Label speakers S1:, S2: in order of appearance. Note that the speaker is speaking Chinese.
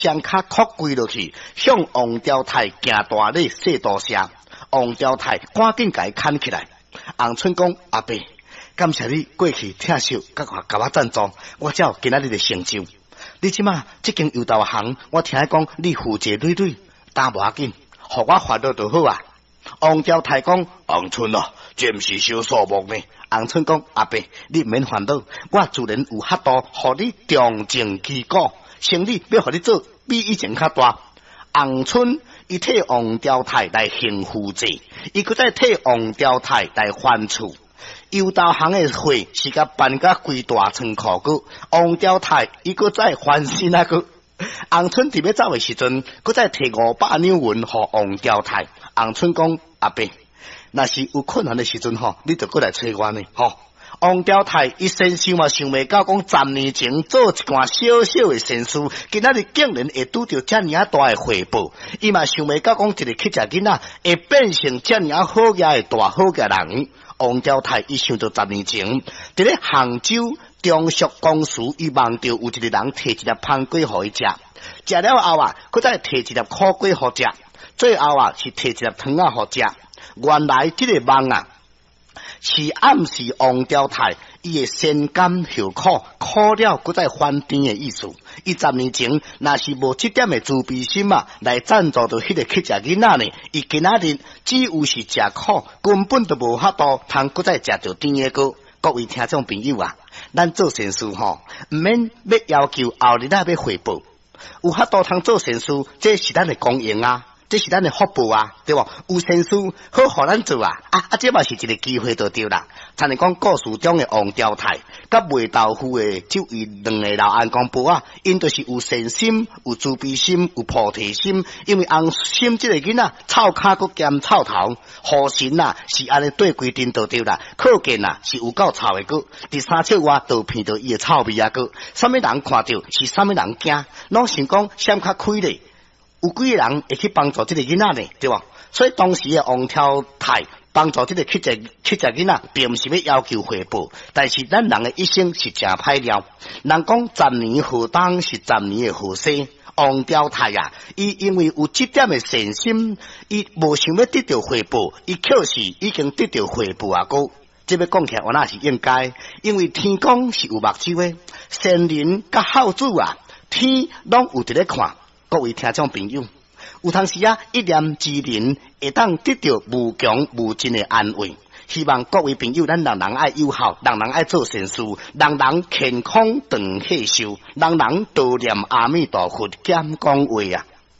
S1: 将脚磕跪落去，向王朝太行大礼说多谢。王朝太赶紧甲伊牵起来。洪春讲：阿伯，感谢你过去疼惜，甲我赞助，我才有今仔日的成就。你即马即间油豆行，我听讲你负责累累，但无要紧，互我发落就好啊。王朝太讲：洪春啊，这毋是小数目呢。洪春讲：阿伯，你免烦恼，我自然有法度，互你重整旗鼓，生意要互你做比以前较大。洪春伊替王朝太来行负债，伊搁再替王朝太来还厝。油豆行的会是甲办甲规大仓库个，王朝太伊搁再翻新啊个。洪春伫要走的时阵，搁再摕500两银互王朝太。洪春讲：阿伯，若是有困难的时阵吼，你就过来找我呢吼。王朝太伊先想嘛想袂到，讲10年前做一件小小的善事，今仔日竟然会拄着遮尔啊大的回报。伊嘛想袂到，讲一个乞食囡仔会变成遮尔啊好嘢的大好嘅人。王朝太伊想到10年前，伫咧杭州中属公司，伊望到有一个人摕一粒香瓜互伊食，食了后啊，佮再摕一粒苦瓜互食，最后啊是摕一粒糖啊互食。原来这个梦啊，是暗示王朝太伊的先甘后苦，苦了搁再翻甜的意思。伊10年前若是无这点的自卑心啊，来赞助到迄个乞食囡仔呢，伊今仔日只有是食苦，根本都无法度通搁再食着甜的果。各位听众朋友啊，咱做善事吼，毋免要求后日仔要回报，有法度通做善事，这是咱的公营啊。这是咱的福报啊，对不？有善事好互咱做啊！这嘛是一个机会就对啦。参你讲故事中的王朝太，甲卖豆腐的就伊两个老安公婆啊，因就是有善心、有慈悲心、有菩提心。因为洪心这个囡仔臭脚佮兼臭头，好心啊是安尼对规定就对啦。可见啊是有够臭的个。第三笑话都闻到伊的臭味啊个。什么人看到是什么人惊，拢想讲闪较开咧。有几个人会去帮助这个囡仔呢？对吧？所以当时的王朝太帮助这个乞食囡仔，并不是要求回报，但是咱人的一生是真歹料。人讲10年河东是10年的河西，王朝太啊，伊因为有这点的善心，伊无想要得到回报，伊确实已经得到回报啊！哥，这要讲起来，我那是应该，因为天公是有目睭的，善人甲好主啊，天拢有伫咧看。各位听众朋友，有当时啊，一念之仁会当得到无穷无尽的安慰。希望各位朋友，咱人人爱友好，人人爱做善事，人人健康长寿寿，人人多念阿弥陀佛，减讲话啊！